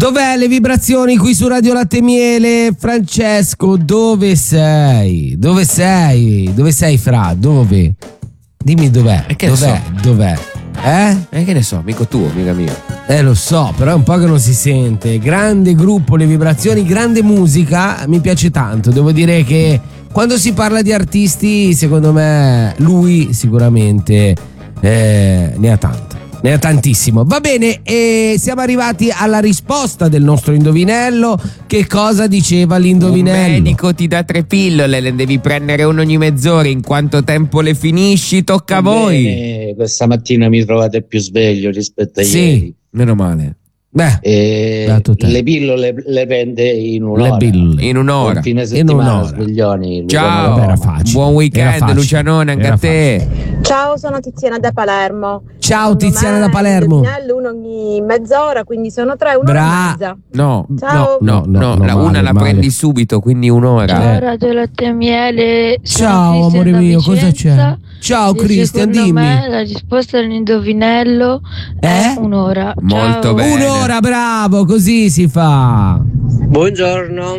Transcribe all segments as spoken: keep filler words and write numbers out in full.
Dov'è le vibrazioni qui su Radio Latte e Miele? Francesco, dove sei? Dove sei? Dove sei, Fra? Dove? Dimmi dov'è. E che dov'è? so? Dov'è? Eh? E che ne so, amico tuo, amica mia. Eh, lo so, però è un po' che non si sente. Grande gruppo, le vibrazioni, grande musica, mi piace tanto. Devo dire che quando si parla di artisti, secondo me, lui sicuramente eh, ne ha tanto. Ne ha tantissimo. Va bene, e siamo arrivati alla risposta del nostro indovinello. Che cosa diceva l'indovinello? Un medico ti dà tre pillole, le devi prendere una ogni mezz'ora. In quanto tempo le finisci? Tocca a voi. Bene, questa mattina mi trovate più sveglio rispetto a Sì, ieri. meno male. Beh, E le pillole le prende in un'ora. Le pillole. In un'ora. Un fine In settimana, un'ora. sveglioni. Ciao, Luciano era facile. buon Era weekend facile. Lucianone, anche Era a te. Ciao, sono Tiziana da Palermo. Ciao Secondo Tiziana me da Palermo. il indovinello uno ogni mezz'ora, quindi sono tre, un'ora Bra- e mezza. No, Ciao. no, no, No, no, la male, una la male. prendi subito, quindi un'ora. Eh. Radio Latte e Miele. sono Ciao Cristian amore da mio, cosa Vicenza. c'è? Ciao E Cristian, secondo dimmi. me la risposta all'indovinello Eh? è un'ora. Molto Ciao. bene. Un'ora, bravo, così si fa. Buongiorno.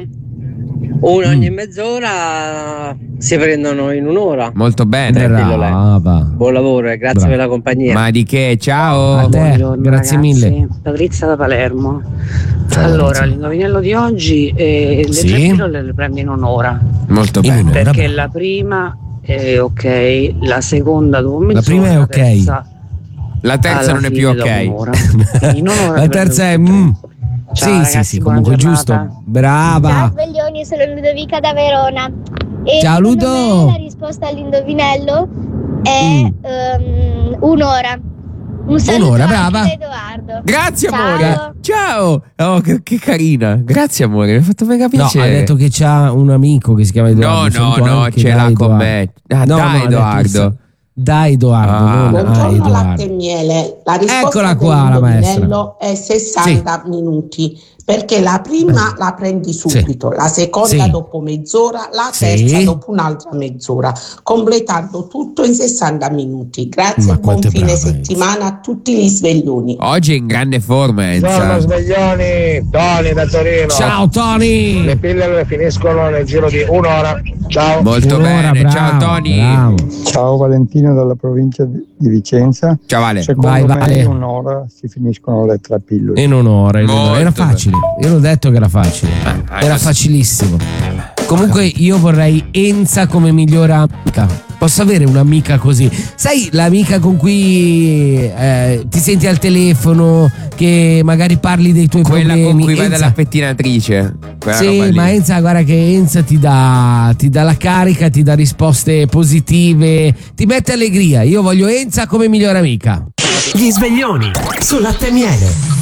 Uno ogni mezz'ora si prendono in un'ora. Molto bene. Brava. Buon lavoro e grazie Bravo. per la compagnia. Ma di che? Ciao. A te, Buongiorno, grazie ragazzi. mille. Patrizia da Palermo. Ciao, allora, Patrizia. l'indovinello di oggi è le Sì? tre pillole le prendi in un'ora. Molto In bene. un'ora. Perché bravo. la prima è ok, la seconda dopo mezz'ora. La prima è ok. terza La terza alla non è fine più dopo ok. un'ora. In un'ora La le terza è prendo tutte e mm. tre. Ciao, Sì, sì, ragazzi, sì, buona comunque giornata. giusto. Brava. Sveglioni, sono Ludovica da Verona. E Ciao, secondo Ludo. me la risposta all'indovinello è Mm. ehm, un'ora. Un saluto Un'ora, anche brava. da Edoardo. Grazie Ciao. amore. Ciao. Oh, che, che carina. Grazie amore, mi ha fatto mega No, piacere. ha detto che c'ha un amico che si chiama No, Edoardo. no, Saluto no, anche ce da l'ha con Edoardo. me. Ah, No, dai, no, ha detto Edoardo. Da Edoardo, Ah. non a Buongiorno Latte Edoardo. e Miele, la risposta Eccola qua, la dell'indovinello è sessanta minuti, perché la prima la prendi subito, la seconda Sì. dopo mezz'ora, la Sì. terza dopo un'altra mezz'ora, completando tutto in sessanta minuti. Grazie Ma e buon quanto è fine brava, settimana a tutti gli sveglioni. Oggi è in grande forma, Enza. sveglioni, Tony da Torino. Ciao Tony. Le pillole finiscono nel giro di un'ora. Ciao. Molto Un'ora, bene. bravo, Ciao Tony. bravo. Ciao Valentino dalla provincia di di Vicenza. Ciao Vale. Secondo Vai, me Vale. in un'ora si finiscono le tre pillole. In un'ora, in un'ora. Molto Era bene. facile. Io l'ho detto che era facile. Ah, Era adesso- facilissimo. Comunque io vorrei Enza come migliore amica. Posso avere un'amica così? Sai, l'amica con cui eh, ti senti al telefono, che magari parli dei tuoi Quella problemi. con cui vai Enza- dalla pettinatrice. Quella roba Sì, lì. ma Enza, guarda che Enza ti dà, ti dà la carica, ti dà risposte positive, ti mette allegria. Io voglio Enza come migliore amica. Gli sveglioni su Latte e Miele.